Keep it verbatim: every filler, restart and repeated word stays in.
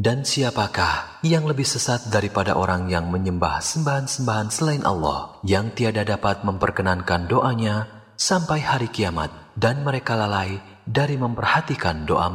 Dan siapakah yang lebih sesat daripada orang yang menyembah sembahan-sembahan selain Allah, yang tiada dapat memperkenankan doanya sampai hari kiamat, dan mereka lalai dari memperhatikan doa